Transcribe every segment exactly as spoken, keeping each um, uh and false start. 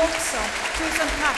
också. Tusen tack.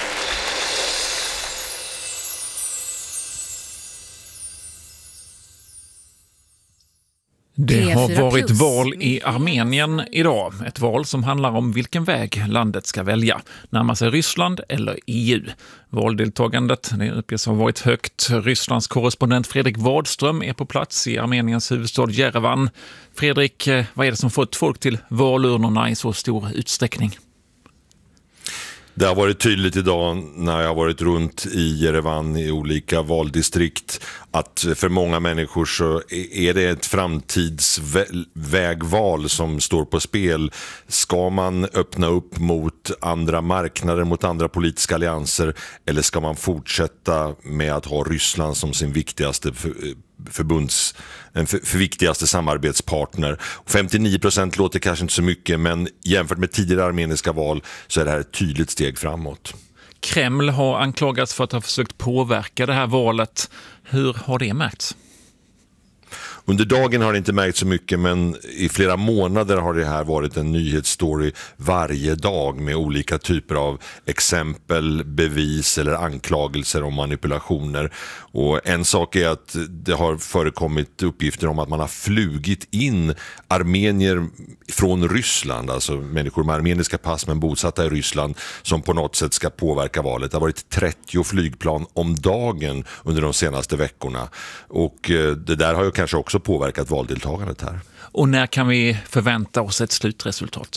Det har varit val i Armenien idag. Ett val som handlar om vilken väg landet ska välja. Närma sig Ryssland eller E U. Valdeltagandet det uppges ha varit högt. Rysslands korrespondent Fredrik Wadström är på plats i Armeniens huvudstad Jerevan. Fredrik, vad är det som fått folk till valurnorna i så stor utsträckning? Det har varit tydligt idag när jag har varit runt i Jerevan i olika valdistrikt att för många människor så är det ett framtidsvägval som står på spel. Ska man öppna upp mot andra marknader, mot andra politiska allianser, eller ska man fortsätta med att ha Ryssland som sin viktigaste förbunds för, för viktigaste samarbetspartner? femtionio procent låter kanske inte så mycket, men jämfört med tidigare armeniska val så är det här ett tydligt steg framåt. Kreml har anklagats för att ha försökt påverka det här valet. Hur har det märkts? Under dagen har det inte märkt så mycket, men i flera månader har det här varit en nyhetsstory varje dag med olika typer av exempel, bevis eller anklagelser om manipulationer. Och en sak är att det har förekommit uppgifter om att man har flugit in armenier från Ryssland, alltså människor med armeniska pass men bosatta i Ryssland, som på något sätt ska påverka valet. Det har varit trettio flygplan om dagen under de senaste veckorna, och det där har ju kanske också påverkat valdeltagandet här. Och när kan vi förvänta oss ett slutresultat?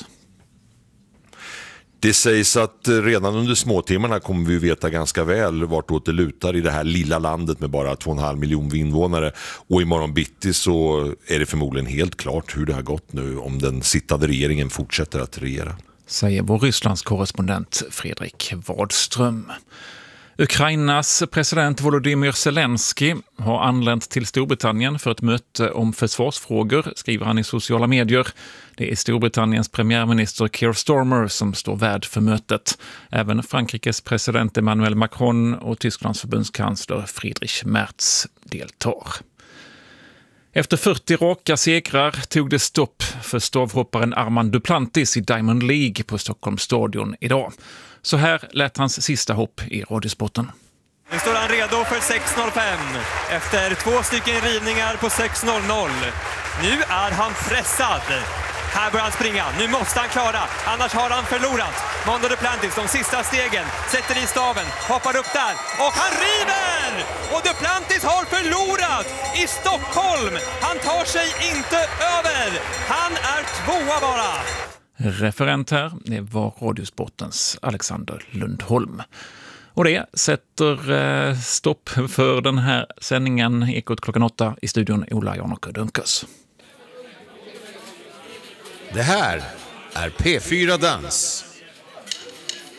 Det sägs att redan under småtimmarna kommer vi veta ganska väl vartåt det lutar i det här lilla landet med bara två och en halv miljon invånare. Och imorgon bitti så är det förmodligen helt klart hur det har gått nu om den sittande regeringen fortsätter att regera. Säger vår Rysslands korrespondent Fredrik Wadström. Ukrainas president Volodymyr Zelensky har anlänt till Storbritannien för ett möte om försvarsfrågor, skriver han i sociala medier. Det är Storbritanniens premiärminister Keir Starmer som står värd för mötet. Även Frankrikes president Emmanuel Macron och Tysklands förbundskansler Friedrich Merz deltar. Efter fyrtio raka segrar tog det stopp för stavhopparen Armand Duplantis i Diamond League på Stockholms stadion idag. Så här lät hans sista hopp i Radiosporten. Nu står han redo för sex noll fem efter två stycken rivningar på sex noll noll. Nu är han pressad. Här börjar han springa. Nu måste han klara, annars har han förlorat. Mondo Duplantis, de sista stegen, sätter i staven, hoppar upp där och han river! Och Duplantis har förlorat i Stockholm. Han tar sig inte över. Han är tvåa bara. Referent här, det var Radiosportens Alexander Lundholm. Och det sätter eh, stopp för den här sändningen. Ekot klockan åtta i studion Ola Janok Dunkers. Det här är P fyra Dans.